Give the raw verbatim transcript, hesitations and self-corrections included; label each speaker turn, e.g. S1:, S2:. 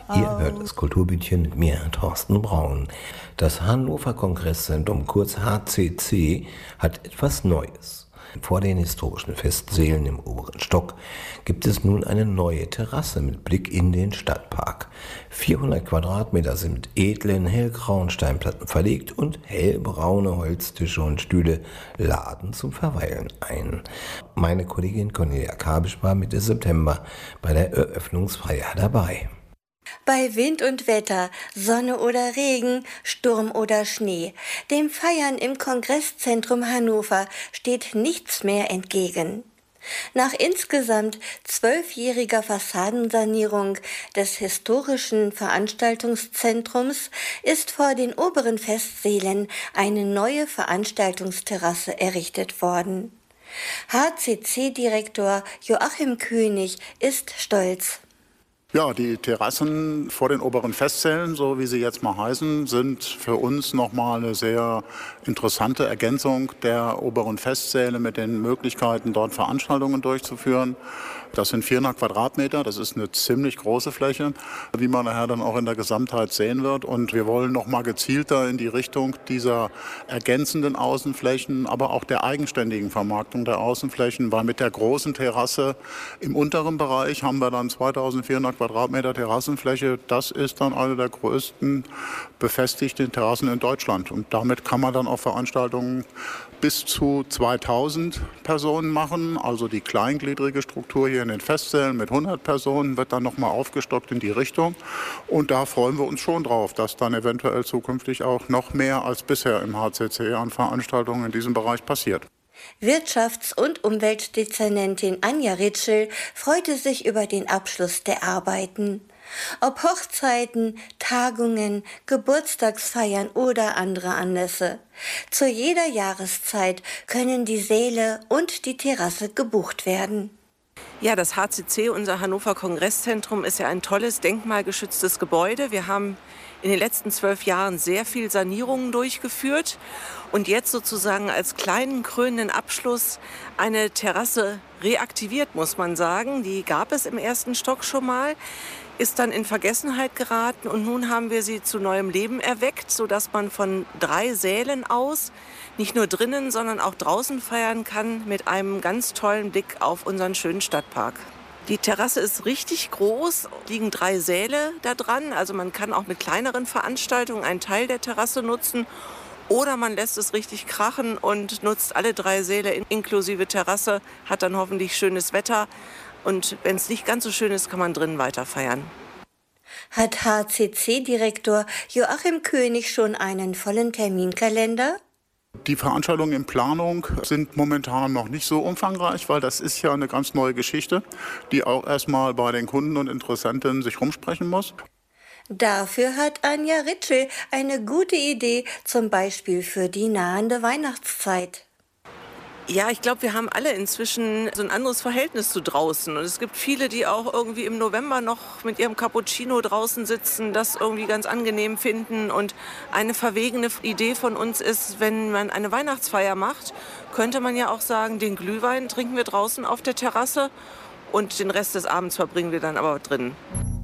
S1: Ihr hört das Kulturbündchen mit mir, Thorsten Braun. Das Hannover Kongresszentrum, kurz H C C, hat etwas Neues. Vor den historischen Festsälen im oberen Stock gibt es nun eine neue Terrasse mit Blick in den Stadtpark. vierhundert Quadratmeter sind mit edlen hellgrauen Steinplatten verlegt und hellbraune Holztische und Stühle laden zum Verweilen ein. Meine Kollegin Cornelia Kabisch war Mitte September bei der Eröffnungsfeier dabei.
S2: Bei Wind und Wetter, Sonne oder Regen, Sturm oder Schnee, dem Feiern im Kongresszentrum Hannover steht nichts mehr entgegen. Nach insgesamt zwölfjähriger Fassadensanierung des historischen Veranstaltungszentrums ist vor den oberen Festsälen eine neue Veranstaltungsterrasse errichtet worden. H C C-Direktor Joachim König ist stolz.
S3: Ja, die Terrassen vor den oberen Festsälen, so wie sie jetzt mal heißen, sind für uns nochmal eine sehr interessante Ergänzung der oberen Festsäle mit den Möglichkeiten, dort Veranstaltungen durchzuführen. Das sind vierhundert Quadratmeter, das ist eine ziemlich große Fläche, wie man nachher dann auch in der Gesamtheit sehen wird. Und wir wollen noch mal gezielter in die Richtung dieser ergänzenden Außenflächen, aber auch der eigenständigen Vermarktung der Außenflächen, weil mit der großen Terrasse im unteren Bereich haben wir dann zweitausendvierhundert Quadratmeter Terrassenfläche. Das ist dann eine der größten befestigten Terrassen in Deutschland. Und damit kann man dann auch Veranstaltungen bis zu zweitausend Personen machen. Also die kleingliedrige Struktur hier in den Festsälen mit hundert Personen wird dann nochmal aufgestockt in die Richtung. Und da freuen wir uns schon drauf, dass dann eventuell zukünftig auch noch mehr als bisher im H C C an Veranstaltungen in diesem Bereich passiert.
S2: Wirtschafts- und Umweltdezernentin Anja Ritschl freute sich über den Abschluss der Arbeiten. Ob Hochzeiten, Tagungen, Geburtstagsfeiern oder andere Anlässe. Zu jeder Jahreszeit können die Säle und die Terrasse gebucht werden.
S4: Ja, das H C C, unser Hannover Kongresszentrum, ist ja ein tolles, denkmalgeschütztes Gebäude. Wir haben in den letzten zwölf Jahren sehr viel Sanierungen durchgeführt und jetzt sozusagen als kleinen krönenden Abschluss eine Terrasse reaktiviert, muss man sagen. Die gab es im ersten Stock schon mal, ist dann in Vergessenheit geraten und nun haben wir sie zu neuem Leben erweckt, sodass man von drei Sälen aus nicht nur drinnen, sondern auch draußen feiern kann mit einem ganz tollen Blick auf unseren schönen Stadtpark. Die Terrasse ist richtig groß, liegen drei Säle da dran, also man kann auch mit kleineren Veranstaltungen einen Teil der Terrasse nutzen oder man lässt es richtig krachen und nutzt alle drei Säle inklusive Terrasse, hat dann hoffentlich schönes Wetter. Und wenn es nicht ganz so schön ist, kann man drinnen weiter feiern.
S2: Hat H C C-Direktor Joachim König schon einen vollen Terminkalender?
S3: Die Veranstaltungen in Planung sind momentan noch nicht so umfangreich, weil das ist ja eine ganz neue Geschichte, die auch erstmal bei den Kunden und Interessenten sich rumsprechen muss.
S2: Dafür hat Anja Ritschl eine gute Idee, zum Beispiel für die nahende Weihnachtszeit.
S4: Ja, ich glaube, wir haben alle inzwischen so ein anderes Verhältnis zu draußen. Und es gibt viele, die auch irgendwie im November noch mit ihrem Cappuccino draußen sitzen, das irgendwie ganz angenehm finden. Und eine verwegene Idee von uns ist, wenn man eine Weihnachtsfeier macht, könnte man ja auch sagen, den Glühwein trinken wir draußen auf der Terrasse und den Rest des Abends verbringen wir dann aber drinnen.